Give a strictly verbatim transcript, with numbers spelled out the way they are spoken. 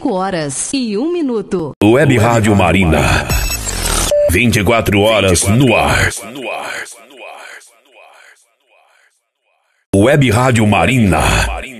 cinco horas e um minuto. Web Rádio Marina. vinte e quatro horas no ar. Web Rádio Marina.